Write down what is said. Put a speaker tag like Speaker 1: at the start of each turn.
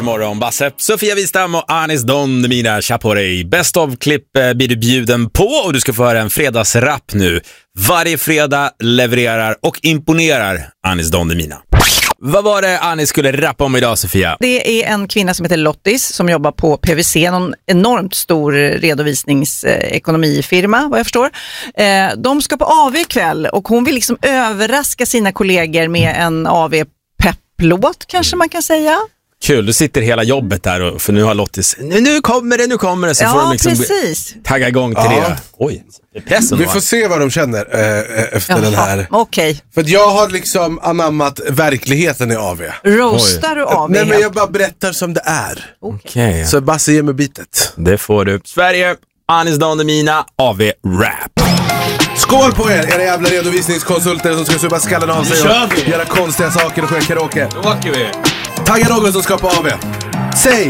Speaker 1: imorgon. Basse, Sofia Wistam och Anis Don Demina Chaporey. Best of-klipp blir du bjuden på och du ska få höra en fredagsrapp nu. Varje fredag levererar och imponerar Anis Don Demina. Vad var det Anis skulle rappa om idag, Sofia?
Speaker 2: Det är en kvinna som heter Lottis som jobbar på PwC, någon enormt stor redovisningsekonomifirma, vad jag förstår. De ska på AV ikväll och hon vill liksom överraska sina kollegor med en AV-pepplåt, kanske man kan säga.
Speaker 1: Kul, du sitter hela jobbet där och, för nu har Lottis, nu kommer det så får de liksom tagga igång till det. Oj, det är pressen.
Speaker 3: Vi får se vad de känner efter den här.
Speaker 2: Okej.
Speaker 3: För att jag har liksom anammat verkligheten i AV.
Speaker 2: Roastar du AV?
Speaker 3: Nej, men jag bara berättar som det är.
Speaker 1: Okej.
Speaker 3: Så Basse ger mig bitet.
Speaker 1: Det får du. Sverige, Anis Don Demina, AV Rap.
Speaker 3: Skål på er, era jävla redovisningskonsulter som ska suba skallen av sig och göra konstiga saker och sjunga karaoke.
Speaker 1: Då åker vi.
Speaker 3: Tagga någon som ska på AV. Säg!